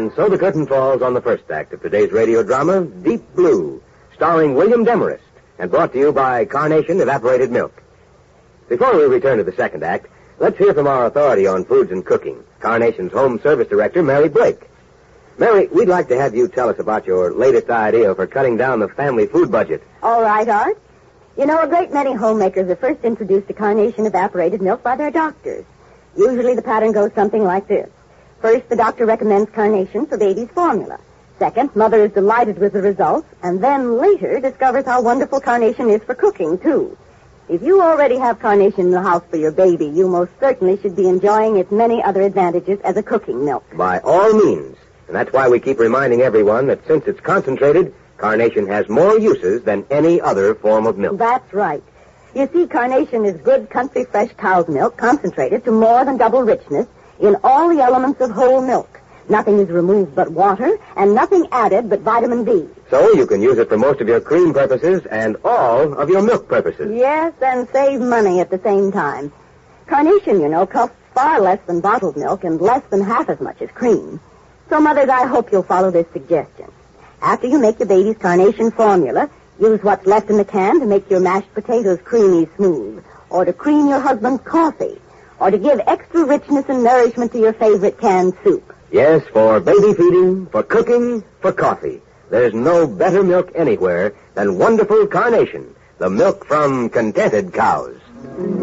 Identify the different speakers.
Speaker 1: And so the curtain falls on the first act of today's radio drama, Deep Blue, starring William Demarest, and brought to you by Carnation Evaporated Milk. Before we return to the second act, let's hear from our authority on foods and cooking, Carnation's Home Service Director, Mary Blake. Mary, we'd like to have you tell us about your latest idea for cutting down the family food budget.
Speaker 2: All right, Art. You know, a great many homemakers are first introduced to Carnation Evaporated Milk by their doctors. Usually the pattern goes something like this. First, the doctor recommends Carnation for baby's formula. Second, mother is delighted with the results, and then later discovers how wonderful Carnation is for cooking, too. If you already have Carnation in the house for your baby, you most certainly should be enjoying its many other advantages as a cooking milk.
Speaker 1: By all means. And that's why we keep reminding everyone that since it's concentrated, Carnation has more uses than any other form of milk.
Speaker 2: That's right. You see, Carnation is good country fresh cow's milk concentrated to more than double richness in all the elements of whole milk. Nothing is removed but water, and nothing added but vitamin B.
Speaker 1: So you can use it for most of your cream purposes and all of your milk purposes.
Speaker 2: Yes, and save money at the same time. Carnation, you know, costs far less than bottled milk and less than half as much as cream. So, mothers, I hope you'll follow this suggestion. After you make your baby's Carnation formula, use what's left in the can to make your mashed potatoes creamy smooth, or to cream your husband's coffee, or to give extra richness and nourishment to your favorite canned soup.
Speaker 1: Yes, for baby feeding, for cooking, for coffee. There's no better milk anywhere than wonderful Carnation, the milk from contented cows.